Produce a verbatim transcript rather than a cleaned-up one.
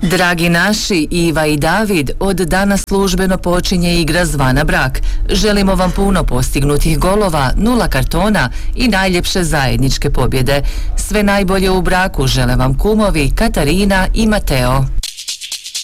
Dragi naši, Iva i David, od danas službeno počinje igra zvana brak. Želimo vam puno postignutih golova, nula kartona i najljepše zajedničke pobjede. Sve najbolje u braku žele vam kumovi Katarina i Mateo.